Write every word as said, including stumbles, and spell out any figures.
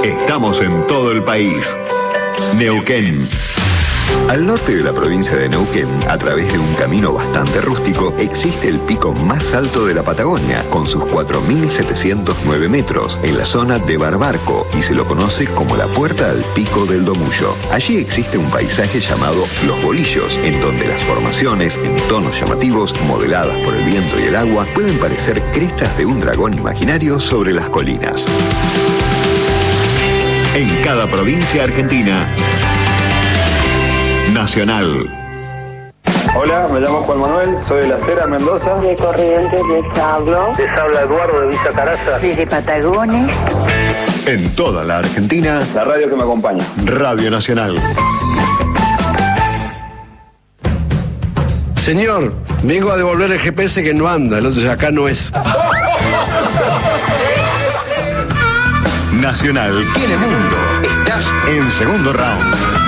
Estamos en todo el país. Neuquén. Al norte de la provincia de Neuquén, a través de un camino bastante rústico, existe el pico más alto de la Patagonia, con sus cuatro mil setecientos nueve metros, en la zona de Barbarco, y se lo conoce como la puerta al pico del Domullo. Allí existe un paisaje llamado Los Bolillos, en donde las formaciones, en tonos llamativos, modeladas por el viento y el agua, pueden parecer crestas de un dragón imaginario sobre las colinas. En cada provincia argentina, Nacional. Hola, me llamo Juan Manuel, soy de La Cera, Mendoza. De Corrientes les hablo. Les habla Eduardo de Villa Caraza. Desde Patagones. En toda la Argentina, La radio que me acompaña. Radio Nacional. Señor, vengo a devolver el G P S que no anda, el otro dice, acá no es. Nacional tiene mundo. Estás en segundo round.